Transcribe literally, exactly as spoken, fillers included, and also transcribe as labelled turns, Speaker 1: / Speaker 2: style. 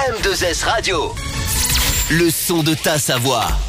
Speaker 1: M deux S Radio. Le son de ta Savoie.